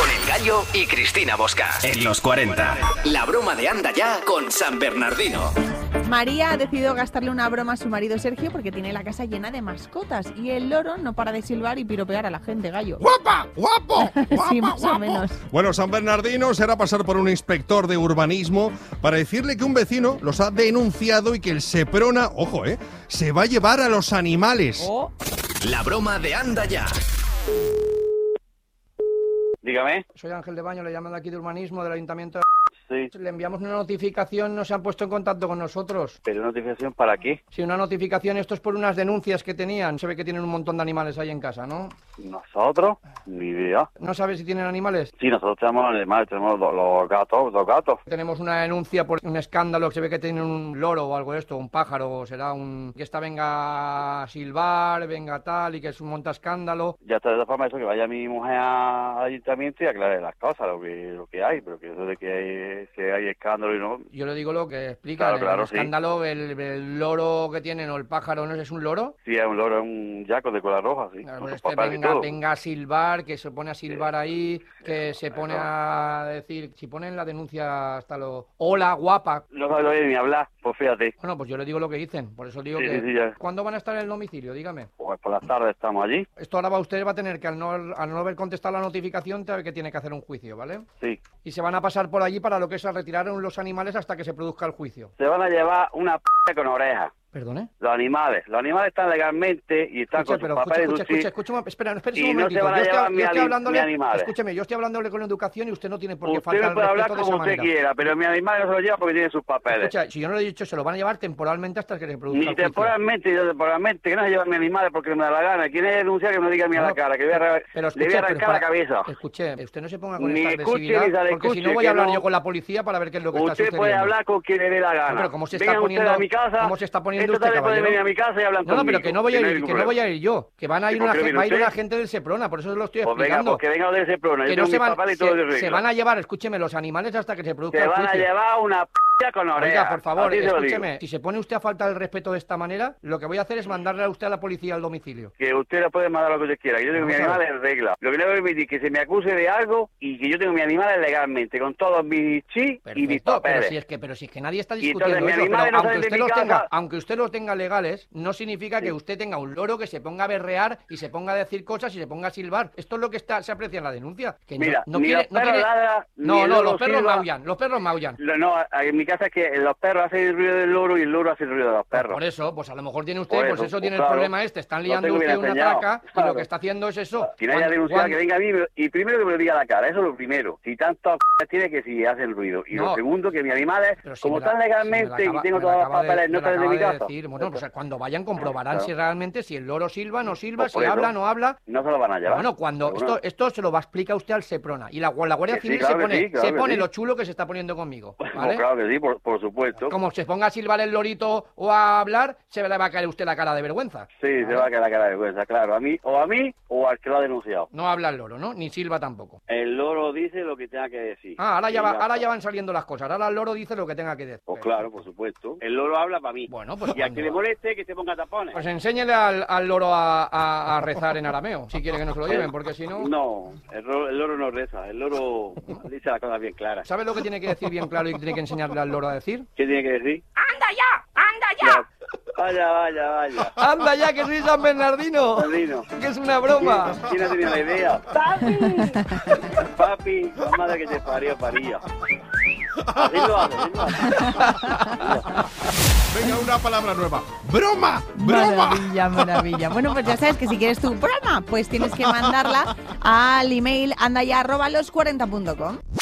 Con El Gallo y Cristina Bosca. En los 40. La broma de Anda Ya con San Bernardino. María ha decidido gastarle una broma a su marido Sergio porque tiene la casa llena de mascotas y el loro no para de silbar y piropear a la gente, Gallo. ¡Guapa! ¡Guapo! Sí, ¡Guapa, más o guapo! menos. Bueno, San Bernardino será pasar por un inspector de urbanismo para decirle que un vecino los ha denunciado y que el Seprona, ojo, se va a llevar a los animales. Oh. La broma de Anda Ya. Dígame. Soy Ángel de Baño, le llaman de aquí de urbanismo del ayuntamiento de... Sí. Le enviamos una notificación, no se han puesto en contacto con nosotros. ¿Pero notificación para qué? Sí, una notificación, esto es por unas denuncias que tenían. Se ve que tienen un montón de animales ahí en casa, ¿no? ¿Nosotros? Ni idea. ¿No sabes si tienen animales? Sí, nosotros tenemos animales, tenemos los gatos. Tenemos una denuncia por un escándalo, que se ve que tienen un loro o algo de esto, un pájaro, o será un... que esta venga a silbar, venga tal, y que es un monta escándalo. Ya está de esa forma eso, que vaya mi mujer al ayuntamiento y aclare las cosas, lo que hay, pero que eso de que hay escándalo y no... Yo le digo lo que explica, Claro, el escándalo, sí. El loro que tienen, o el pájaro, ¿no es un loro? Sí, es un loro, es un yaco de cola roja, sí. Claro, Con sus este papeles y todo. venga a silbar, que se pone a silbar ahí, que se pone a decir, si ponen la denuncia hasta lo... ¡Hola, guapa! No sabe ni hablar, pues fíjate. Bueno, pues yo le digo lo que dicen, por eso digo Sí, que... sí, ya. ¿Cuándo van a estar en el domicilio? Dígame. Pues por las tardes estamos allí. Esto ahora usted va a tener que, al no haber contestado la notificación, que tiene que hacer un juicio, ¿vale? Sí. Y se van a pasar por allí para lo que es a retirar los animales hasta que se produzca el juicio. Se van a llevar una p*** con orejas. ¿Perdone? Los animales están legalmente y están con sus papeles. Espera un y no momentito. se van a llevar mi animales. Escúcheme, yo estoy hablándole con educación y usted no tiene por qué Usted faltar me puede al hablar respeto de como esa usted manera. quiera, pero mi animal no se lo lleva porque tiene sus papeles. Escucha, si yo no le he dicho, se lo van a llevar temporalmente hasta que se produzca Ni el juicio. temporalmente, ni temporalmente, que no se llevan mis animales porque me da la gana. ¿Quién es denunciar que me diga a mí a la cara? Que le voy a arrancar la cabeza. Escuche, usted no se ponga con Ni esta escuche, agresividad, ni se le porque si no escuche, voy a que hablar no. yo con la policía para ver qué es lo que está Usted sucediendo. puede hablar con quien le dé la gana. Pero ¿cómo se está Vengan poniendo ustedes a mi casa? ¿Cómo se está poniendo esta usted, tarde pueden caballero? venir a mi casa y hablan No, conmigo. pero que no voy a ir, hay que no voy a ir yo, que van a ir ¿Y por qué viene una usted? gente del Seprona, por eso se lo estoy Pues venga, explicando. pues que venga de ese plano. Que Yo no tengo se mis van, papeles y todo de regla. se van a llevar, escúcheme, los animales hasta que se produzca Se el van juicio. a llevar una p*** con orejas. Oiga, por favor, Así se lo digo. escúcheme, si se pone usted a faltar el respeto de esta manera, lo que voy a hacer es mandarle a usted a la policía al domicilio. Que usted le puede mandar lo que usted quiera, que yo tengo mi Vamos a animal en regla. Lo que le voy a permitir es que se me acuse de algo y que yo tengo mi animal legalmente, con todos mis chis y mis Perfecto, papeles. pero si es que nadie está Y entonces discutiendo mis eso, animales pero no salen de mi casa. aunque usted los tenga legales, no significa que usted tenga un loro que se ponga a berrear y se ponga a decir cosas y se ponga a silbar. Esto es lo que se aprecia en la denuncia. Que Mira, no ni quiere, los perros ladran, ni el los loro perros silba. maullan, los perros maullan. No, en mi casa es que los perros hacen el ruido del loro y el loro hace el ruido de los perros. Por eso, pues a lo mejor tiene usted, Por pues eso, eso tiene claro. el problema este. Están Lo liando tengo bien usted una enseñado, traca y lo claro. que está haciendo es eso. Si nadie ha denunciado, que venga a mí y primero que me lo diga a la cara, eso es lo primero. Si tanto tiene que si hace el ruido. Y No. lo segundo, que mis animales, Pero si como me la- están legalmente si me la acaba- y tengo me la todos los acaba papeles, me no la salen de mi acaba de casa. decir. Bueno, pues cuando vayan comprobarán Claro. si realmente si el loro silba, no silba, Pues si por eso. habla, no habla. No se lo van a llevar. Bueno, cuando Pero bueno. esto se lo va a explicar usted al Seprona y la Guardia Que sí, Civil claro que sí, claro se que pone sí. lo chulo que se está poniendo conmigo, Pues ¿vale? claro que sí, por supuesto. Como se ponga a silbar el lorito o a hablar, se le va a caer a usted la cara de vergüenza. Sí, se va a quedar la cara de vergüenza, claro. A mí o al que lo ha denunciado. No habla el loro, ¿no? Ni silba tampoco. El loro dice lo que tenga que decir. Ahora Y ya van saliendo las cosas. Ahora el loro dice lo que tenga que decir. Pues claro, por supuesto. El loro habla para mí. Bueno, pues Y al que le cuando- moleste, que se ponga tapones. Pues enséñele al loro a rezar en arameo, si quiere que nos lo lleven, porque si no... No, el loro no reza. El loro dice las cosas bien claras. ¿Sabe lo que tiene que decir bien claro y tiene que enseñarle al loro a decir? ¿Qué tiene que decir? ¡Anda ya! ¡Anda ya! Vaya. ¡Anda ya, que soy San Bernardino! Bernardino. ¡Que es una broma! ¿Quién ha tenido la idea? Papi, la madre que te parió, paría. Así lo hace. Venga, una palabra nueva. ¡Broma! ¡Broma! Maravilla, maravilla. Bueno, pues ya sabes que si quieres tu broma, pues tienes que mandarla al email andaya@los40.com.